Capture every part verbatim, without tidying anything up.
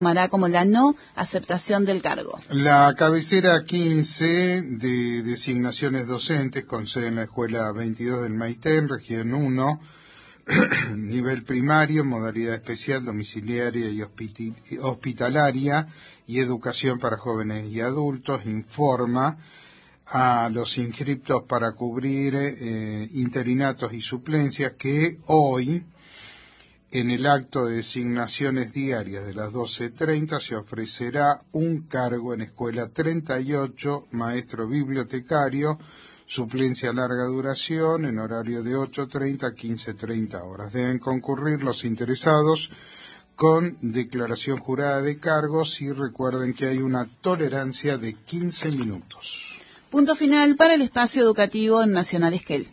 tomará como la no aceptación del cargo. La cabecera quince de designaciones docentes con sede en la Escuela veintidós del Maitén, región uno, nivel primario, modalidad especial, domiciliaria y hospitalaria y educación para jóvenes y adultos, informa a los inscriptos para cubrir eh, interinatos y suplencias que hoy, en el acto de designaciones diarias de las doce treinta, se ofrecerá un cargo en Escuela treinta y ocho, maestro bibliotecario, suplencia a larga duración, en horario de ocho treinta a quince treinta horas. Deben concurrir los interesados con declaración jurada de cargos y recuerden que hay una tolerancia de quince minutos. Punto final para el espacio educativo en Nacional Esquel.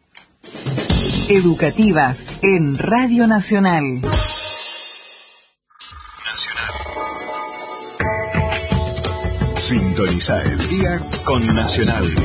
Educativas en Radio Nacional. Nacional. Sintoniza el día con Nacional.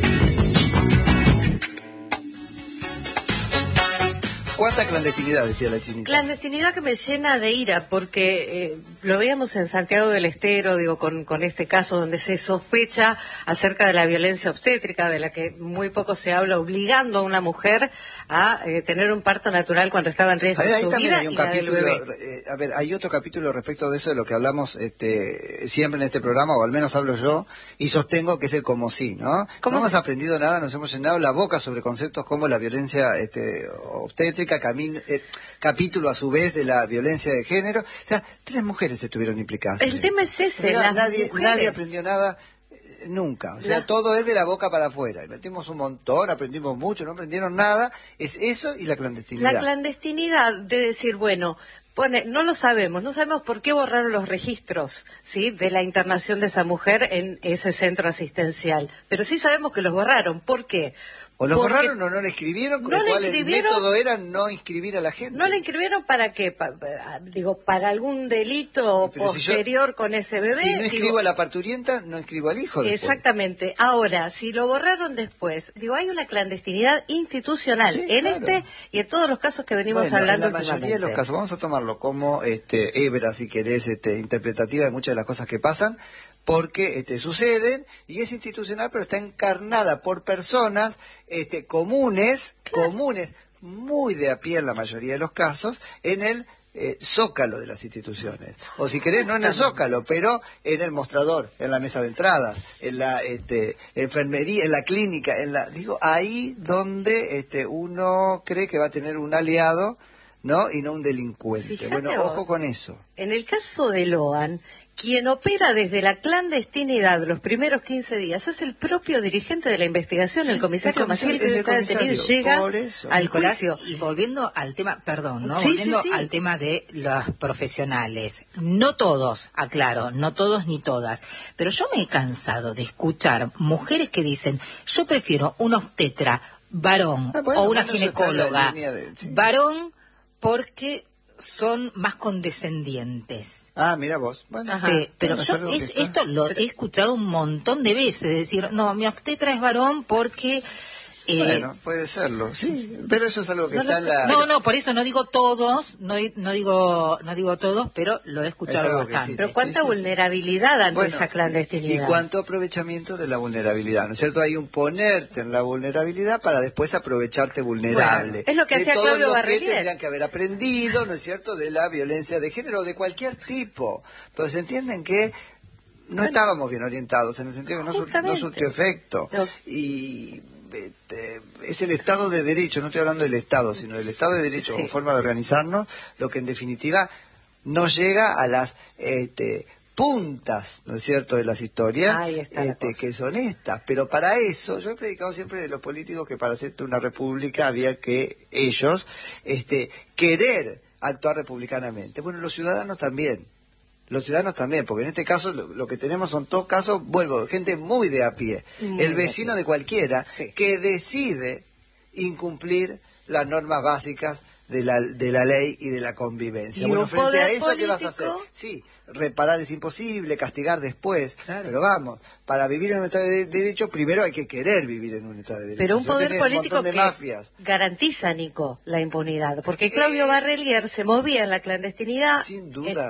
¿Cuánta clandestinidad, decía la chinita? Clandestinidad que me llena de ira, porque eh, lo veíamos en Santiago del Estero, digo, con, con este caso donde se sospecha acerca de la violencia obstétrica, de la que muy poco se habla, obligando a una mujer a eh, tener un parto natural cuando estaba en riesgo a ver, de ahí su también vida hay un y la del capítulo, bebé. eh, a ver, hay otro capítulo respecto de eso, de lo que hablamos este, siempre en este programa, o al menos hablo yo, y sostengo que es el como sí, ¿no? No hemos aprendido nada, nos hemos llenado la boca sobre conceptos como la violencia este, obstétrica, camino, eh, capítulo a su vez de la violencia de género. O sea, tres mujeres estuvieron implicadas. El tema es ese, Pero las nadie, mujeres. nadie aprendió nada. Nunca, o sea, la... todo es de la boca para afuera. Metimos un montón, aprendimos mucho, no aprendieron nada. Es eso y la clandestinidad. La clandestinidad de decir, bueno, pone, no lo sabemos, no sabemos por qué borraron los registros, ¿sí?, de la internación de esa mujer en ese centro asistencial, pero sí sabemos que los borraron. ¿Por qué? O lo Porque borraron o no le escribieron, con no el le cual el escribieron, método era no inscribir a la gente. ¿No le inscribieron para qué? Pa, pa, digo, ¿para algún delito Pero posterior si yo, con ese bebé? Si no inscribo digo, a la parturienta, no inscribo al hijo después. Exactamente. Ahora, si lo borraron después, digo, hay una clandestinidad institucional sí, en claro. este y en todos los casos que venimos bueno, hablando en la mayoría de los casos, vamos a tomarlo como este, hebra, si querés, este, interpretativa de muchas de las cosas que pasan, porque este, suceden y es institucional, pero está encarnada por personas este, comunes, claro. comunes, muy de a pie en la mayoría de los casos, en el eh, zócalo de las instituciones. O si querés, no en el zócalo, pero en el mostrador, en la mesa de entradas, en la este, enfermería, en la clínica, en la digo ahí donde este, uno cree que va a tener un aliado, ¿no? Y no un delincuente. Fíjate bueno, vos, ojo con eso. En el caso de Loan, quien opera desde la clandestinidad los primeros quince días es el propio dirigente de la investigación, sí, el comisario Maciel, que está detenido y llega al juicio. Y volviendo al tema, perdón, ¿no? Sí, volviendo sí, sí. al tema de los profesionales. No todos, aclaro, no todos ni todas, pero yo me he cansado de escuchar mujeres que dicen, yo prefiero un obstetra varón ah, bueno, o una bueno, ginecóloga de, sí. varón porque son más condescendientes. Ah, mira vos. Bueno, sí, pero yo es, esto lo he escuchado un montón de veces, decir, no, mi obstetra es varón porque... Eh, bueno, puede serlo, sí, pero eso es algo que no está en sé. la... No, no, por eso no digo todos, no, no digo no digo todos, pero lo he escuchado bastante. Pero cuánta sí, sí, vulnerabilidad ante bueno, esa clandestinidad. Y cuánto aprovechamiento de la vulnerabilidad, ¿no es cierto? Hay un ponerte en la vulnerabilidad para después aprovecharte vulnerable. Bueno, es lo que de hacía todos Claudio los Barrelier. que tendrían que haber aprendido, ¿no es cierto?, de la violencia de género, de cualquier tipo. Pero se entienden que no bueno, estábamos bien orientados, en el sentido que no, sur, no surtió efecto. No. Y... Este, es el Estado de Derecho, no estoy hablando del Estado, sino del Estado de Derecho como sí. forma de organizarnos, lo que en definitiva nos llega a las este, puntas, ¿no es cierto?, de las historias este, que son estas. Pero para eso, yo he predicado siempre de los políticos que para hacer una república había que ellos este, querer actuar republicanamente. Bueno, los ciudadanos también. Los ciudadanos también, porque en este caso lo, lo que tenemos son todos casos, vuelvo, gente muy de a pie, muy el vecino de cualquiera, sí. que decide incumplir las normas básicas de la, de la ley y de la convivencia. ¿Y bueno, frente a eso, político? ¿qué vas a hacer? Sí, reparar es imposible, castigar después, claro. pero vamos, para vivir en un Estado de Derecho, primero hay que querer vivir en un Estado de Derecho. Pero un poder un político de que mafias. garantiza, Nico, la impunidad, porque Claudio eh, Barrelier se movía en la clandestinidad. Sin dudas. En...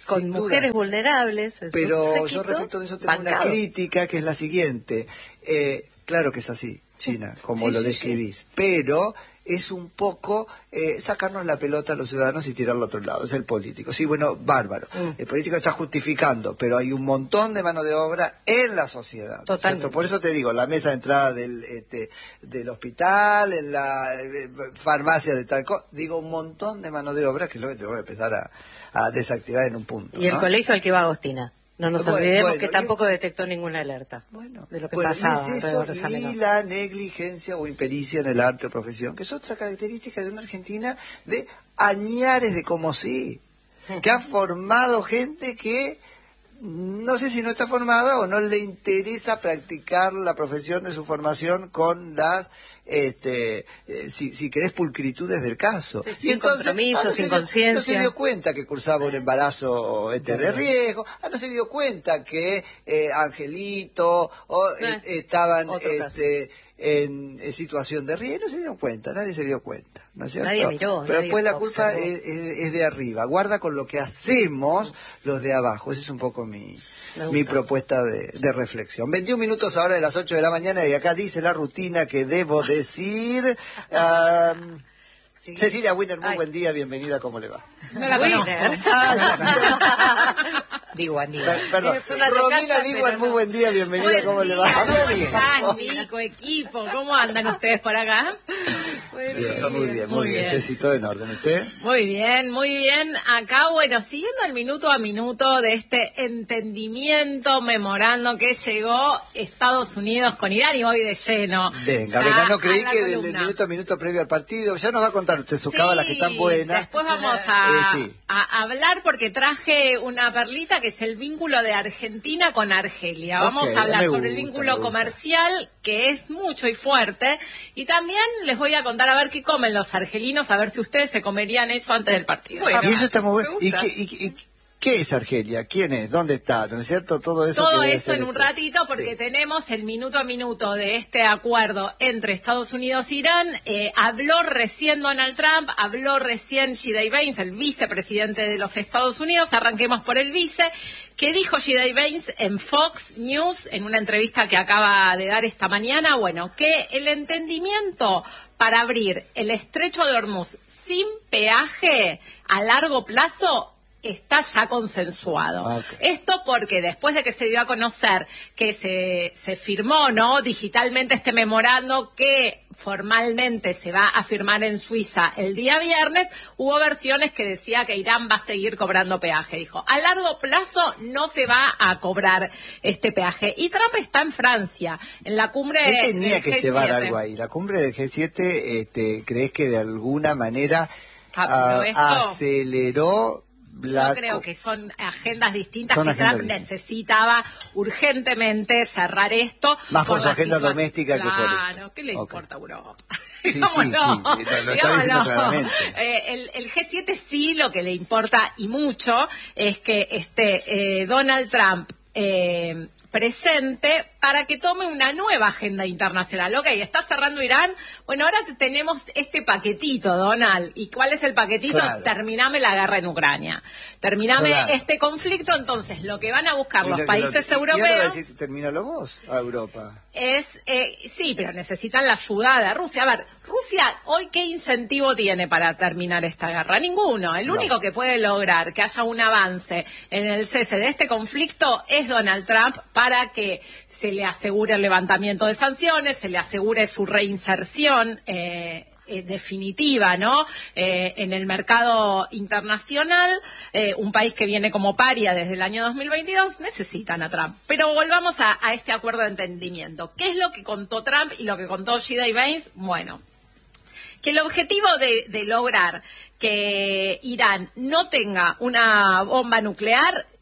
con sin mujeres duda. vulnerables. Pero yo respecto de eso tengo bancado. Una crítica que es la siguiente. Eh, claro que es así, China, como sí, lo sí, describís, sí. Pero es un poco eh, sacarnos la pelota a los ciudadanos y tirarlo a otro lado, es el político. Sí, bueno, bárbaro. Mm. El político está justificando, pero hay un montón de mano de obra en la sociedad. Totalmente. Por eso te digo, la mesa de entrada del, este, del hospital, en la eh, farmacia de tal cosa, digo, un montón de mano de obra que es lo que tengo que empezar a, a desactivar en un punto. Y el ¿no? colegio al que va Agostina. No nos bueno, olvidemos bueno, que tampoco y... detectó ninguna alerta bueno, de lo que bueno, pasaba. Y, es eso, y la negligencia o impericia en el arte o profesión, que es otra característica de una Argentina de añares de como sí, que ha formado gente que no sé si no está formada o no le interesa practicar la profesión de su formación con las este eh, si, si querés pulcritudes del caso. Sí, sin y entonces, compromiso, ah, no sin conciencia. No se dio cuenta que cursaba un embarazo este, de riesgo, ah, no se dio cuenta que eh, Angelito o, eh, eh, estaban este, en, en situación de riesgo, no se dieron cuenta, nadie se dio cuenta. ¿No es cierto? Nadie miró. Pero nadie después la culpa es, es, es de arriba. Guarda con lo que hacemos los de abajo. Esa es un poco mi, mi propuesta de, de reflexión. veintiún minutos ahora de las ocho de la mañana y acá dice la rutina que debo decir. Um, sí. Cecilia Wiener, muy Ay. buen día, bienvenida, ¿cómo le va? No la conozco. Diwan, Diwan. Perdón, Romina Diwan, muy buen día, bienvenida, buen ¿cómo día, le va? ¿Cómo están, Nico, equipo? ¿Cómo andan ustedes por acá? Muy bien, bien, muy bien, muy bien. Ceci, todo en orden, ¿usted? Muy bien, muy bien. Acá, bueno, siguiendo el minuto a minuto de este entendimiento, memorando que llegó Estados Unidos con Irán y voy de lleno. Venga, venga, no creí que del, del minuto a minuto previo al partido, ya nos va a contar usted sus sí, cábalas que están buenas. Después vamos a, eh, sí. a hablar porque traje una perlita que es el vínculo de Argentina con Argelia. Vamos okay, a hablar sobre gusta, el vínculo comercial, que es mucho y fuerte, y también les voy a contar a ver qué comen los argelinos, a ver si ustedes se comerían eso antes del partido. Bueno, y eso está muy bueno. ¿Y qué, y, y, ¿Qué es Argelia? ¿Quién es? ¿Dónde está? ¿No es cierto? Todo eso. Todo eso en un ratito, porque sí. tenemos el minuto a minuto de este acuerdo entre Estados Unidos e Irán. Eh, habló recién Donald Trump, habló recién G. Vance, el vicepresidente de los Estados Unidos. Arranquemos por el vice. ¿Qué dijo G. Vance en Fox News, en una entrevista que acaba de dar esta mañana? Bueno, que el entendimiento para abrir el estrecho de Hormuz sin peaje a largo plazo está ya consensuado. Okay. Esto porque después de que se dio a conocer que se, se firmó, ¿no?, digitalmente este memorando que formalmente se va a firmar en Suiza el día viernes, hubo versiones que decía que Irán va a seguir cobrando peaje. Dijo, a largo plazo no se va a cobrar este peaje. Y Trump está en Francia, en la cumbre del G siete. Él tenía que G siete. Llevar algo ahí. La cumbre del G siete, este, ¿crees que de alguna manera ah, uh, esto... aceleró? La... Yo creo que son agendas distintas son que agendas Trump distintas. Necesitaba urgentemente cerrar esto. Más por, por su agenda situación... doméstica claro, que por esto. Claro, ¿qué le okay. importa a Europa? Sí, sí, no? sí, lo, lo está diciendo claramente. Eh, el, el G siete sí lo que le importa y mucho es que este eh, Donald Trump eh, presente para que tome una nueva agenda internacional. Ok, está cerrando Irán. Bueno, ahora tenemos este paquetito, Donald. ¿Y cuál es el paquetito? Claro. Terminame la guerra en Ucrania. Terminame claro. este conflicto. Entonces, lo que van a buscar los lo, países lo, europeos... ¿Y ahora decir, termínalo vos a Europa? Es, eh, sí, pero necesitan la ayuda de Rusia. A ver, Rusia hoy, ¿qué incentivo tiene para terminar esta guerra? Ninguno. El no. único que puede lograr que haya un avance en el cese de este conflicto es Donald Trump, para que se le asegure el levantamiento de sanciones, se le asegure su reinserción eh, eh, definitiva, ¿no? Eh, en el mercado internacional. Eh, un país que viene como paria desde el año dos mil veintidós, necesitan a Trump. Pero volvamos a, a este acuerdo de entendimiento. ¿Qué es lo que contó Trump y lo que contó G. Vance? Bueno, que el objetivo de, de lograr que Irán no tenga una bomba nuclear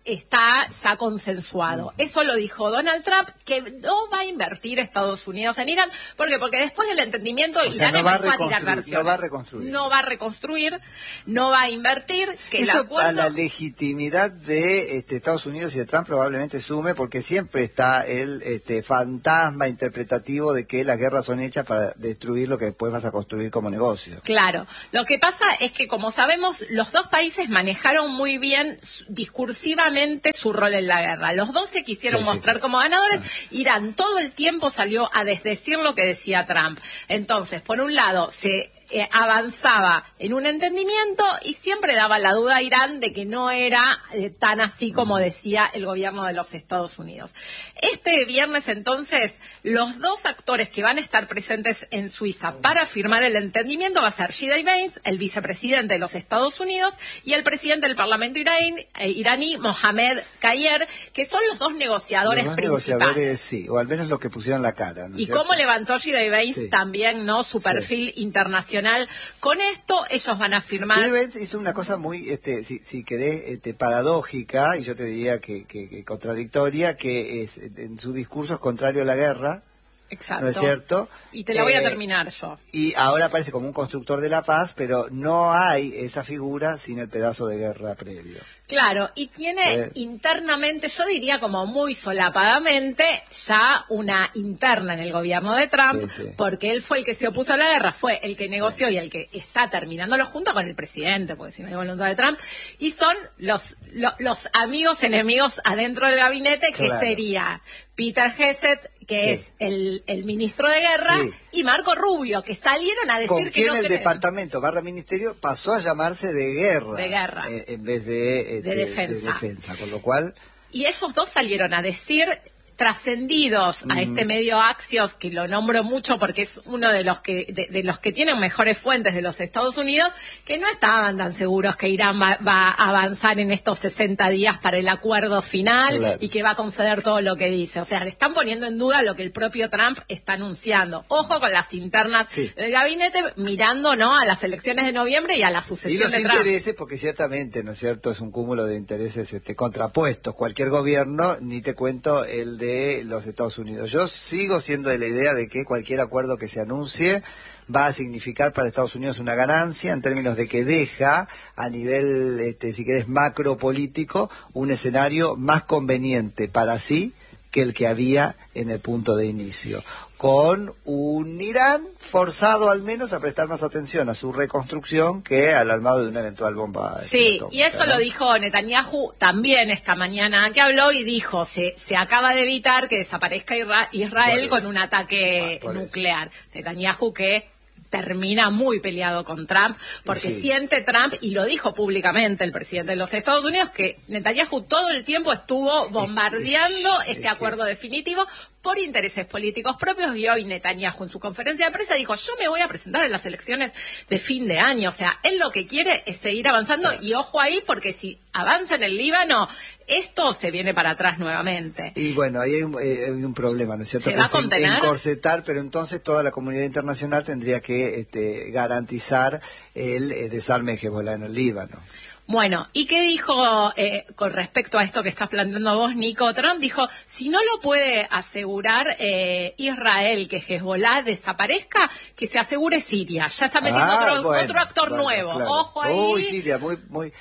está ya consensuado. Eso lo dijo Donald Trump, que no va a invertir Estados Unidos en Irán. ¿Por qué? Porque después del entendimiento o Irán sea, no empezó a, a tirar versiones. No va a reconstruir. No va a reconstruir, no va a invertir. Que Eso el acuerdo... a la legitimidad de este, Estados Unidos y de Trump probablemente sume, porque siempre está el este, fantasma interpretativo de que las guerras son hechas para destruir lo que después vas a construir como negocio. Claro. Lo que pasa es que, como sabemos, los dos países manejaron muy bien discursivamente su rol en la guerra. Los dos se quisieron sí, mostrar sí. como ganadores. Ah. Irán todo el tiempo salió a desdecir lo que decía Trump. Entonces, por un lado, se eh, avanzaba en un entendimiento y siempre daba la duda a Irán de que no era eh, tan así como decía el gobierno de los Estados Unidos. Este viernes, entonces, los dos actores que van a estar presentes en Suiza para firmar el entendimiento va a ser Gilad Baines, el vicepresidente de los Estados Unidos, y el presidente del Parlamento iraní, eh, iraní Mohamed Qayer, que son los dos negociadores los dos principales. Negociadores, sí, o al menos los que pusieron la cara. ¿no y cierto? cómo levantó Gilad Baines sí. también, ¿no? Su perfil sí. internacional. Con esto, ellos van a firmar. Gilad Baines hizo una cosa muy, este, si, si querés, este, paradójica, y yo te diría que, que, que contradictoria, que es en su discurso es contrario a la guerra. Exacto. ¿No es cierto? Y te la voy a eh, terminar yo. Y ahora aparece como un constructor de la paz, pero no hay esa figura sin el pedazo de guerra previo. Claro, y tiene eh. internamente, yo diría como muy solapadamente, ya una interna en el gobierno de Trump, sí, sí. porque él fue el que se opuso a la guerra, fue el que negoció sí. y el que está terminándolo junto con el presidente, porque si no hay voluntad de Trump, y son los, los, los amigos enemigos adentro del gabinete, que claro. sería Peter Hegseth, que sí. es el, el ministro de guerra, sí. y Marco Rubio, que salieron a decir ¿Con que no el creen. departamento barra ministerio pasó a llamarse de guerra, de guerra. Eh, en vez de, eh, de, de, defensa. de defensa, con lo cual... Y ellos dos salieron a decir, trascendidos a este medio Axios, que lo nombro mucho porque es uno de los que de, de los que tienen mejores fuentes de los Estados Unidos, que no estaban tan seguros que Irán va, va a avanzar en estos sesenta días para el acuerdo final claro. y que va a conceder todo lo que dice. O sea, le están poniendo en duda lo que el propio Trump está anunciando. Ojo con las internas sí. del gabinete, mirando no a las elecciones de noviembre y a la sucesión de Trump. Y los intereses, porque ciertamente, ¿no es cierto?, es un cúmulo de intereses este, contrapuestos. Cualquier gobierno, ni te cuento el de los Estados Unidos. Yo sigo siendo de la idea de que cualquier acuerdo que se anuncie va a significar para Estados Unidos una ganancia en términos de que deja a nivel, este, si querés, macro político, un escenario más conveniente para sí que el que había en el punto de inicio, con un Irán forzado al menos a prestar más atención a su reconstrucción que al armado de una eventual bomba. Sí, atómica, y eso ¿no? lo dijo Netanyahu también esta mañana que habló y dijo, se, se acaba de evitar que desaparezca Israel con un ataque ah, nuclear. Eso. Netanyahu que termina muy peleado con Trump, porque sí. siente Trump, y lo dijo públicamente el presidente de los Estados Unidos, que Netanyahu todo el tiempo estuvo bombardeando es, es, este es, acuerdo es. definitivo por intereses políticos propios, y hoy Netanyahu en su conferencia de prensa dijo, yo me voy a presentar en las elecciones de fin de año. O sea, él lo que quiere es seguir avanzando, claro. y ojo ahí, porque si avanza en el Líbano, esto se viene para atrás nuevamente. Y bueno, ahí hay un, eh, hay un problema, ¿no es cierto? ¿Se va a contener? Encorsetar, pero entonces toda la comunidad internacional tendría que este, garantizar el eh, desarme de Hezbollah en el Líbano. Bueno, ¿y qué dijo eh, con respecto a esto que estás planteando vos, Nico? Trump dijo, si no lo puede asegurar eh, Israel que Hezbollah desaparezca, que se asegure Siria. Ya está metiendo ah, otro, bueno, otro actor bueno, nuevo. Claro. Ojo ahí. Uy, Siria, muy, muy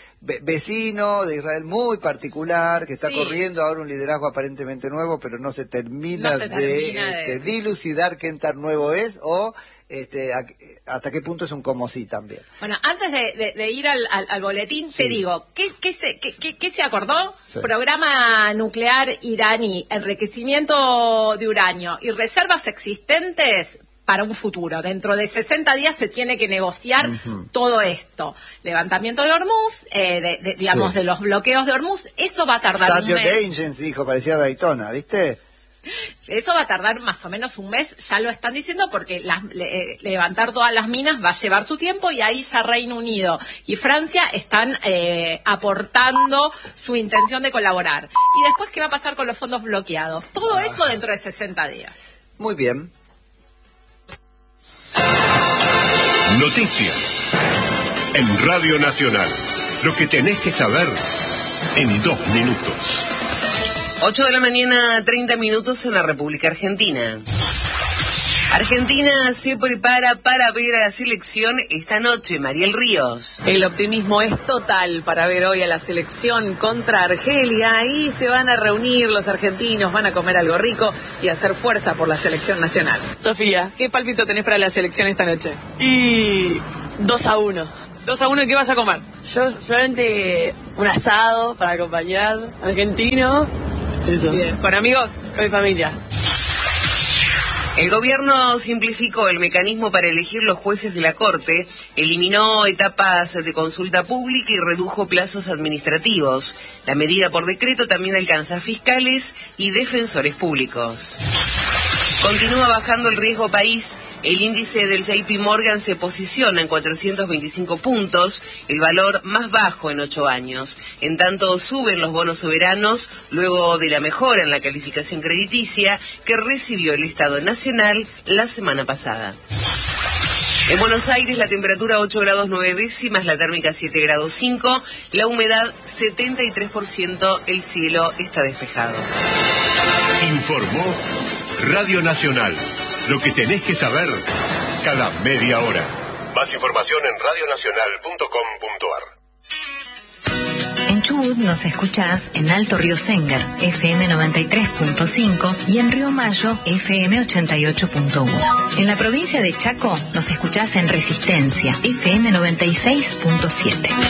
vecino de Israel, muy particular, que está sí. corriendo ahora un liderazgo aparentemente nuevo, pero no se termina, no se termina de, de... de dilucidar qué tan nuevo es o... Este, a, hasta qué punto es un como sí también. Bueno, antes de, de, de ir al, al, al boletín, sí. te digo, ¿qué, qué, se, qué, qué, qué se acordó? Sí. Programa nuclear iraní, enriquecimiento de uranio y reservas existentes para un futuro. Dentro de sesenta días se tiene que negociar uh-huh. todo esto. Levantamiento de Hormuz, eh, de, de, digamos, sí. de los bloqueos de Hormuz, eso va a tardar Start un your mes. engines, dijo, parecía Daytona, ¿viste? Eso va a tardar más o menos un mes, ya lo están diciendo, porque las, le, levantar todas las minas va a llevar su tiempo, y ahí ya Reino Unido y Francia están eh, aportando su intención de colaborar. Y después, ¿qué va a pasar con los fondos bloqueados? Todo ah. eso dentro de sesenta días. Muy bien. Noticias en Radio Nacional. Lo que tenés que saber en dos minutos. ocho de la mañana, treinta minutos en la República Argentina. Argentina se prepara para ver a la selección esta noche. Mariel Ríos. El optimismo es total para ver hoy a la selección contra Argelia. Ahí se van a reunir los argentinos, van a comer algo rico y hacer fuerza por la selección nacional. Sofía, ¿qué pálpito tenés para la selección esta noche? Y dos a uno. dos a uno, ¿qué vas a comer? Yo solamente un asado para acompañar, argentino. Eso. Bien. ¿Con amigos? Con mi familia. El gobierno simplificó el mecanismo para elegir los jueces de la Corte, eliminó etapas de consulta pública y redujo plazos administrativos. La medida por decreto también alcanza a fiscales y defensores públicos. Continúa bajando el riesgo país. El índice del J P Morgan se posiciona en cuatrocientos veinticinco puntos, el valor más bajo en ocho años. En tanto, suben los bonos soberanos luego de la mejora en la calificación crediticia que recibió el Estado Nacional la semana pasada. En Buenos Aires la temperatura ocho grados nueve décimas, la térmica siete grados cinco, la humedad setenta y tres por ciento, el cielo está despejado. Informó Radio Nacional. Lo que tenés que saber cada media hora. Más información en radio nacional punto com punto ar. En Chubut nos escuchás en Alto Río Sengar, F M noventa y tres punto cinco, y en Río Mayo, F M ochenta y ocho punto uno. En la provincia de Chaco nos escuchás en Resistencia, F M noventa y seis punto siete.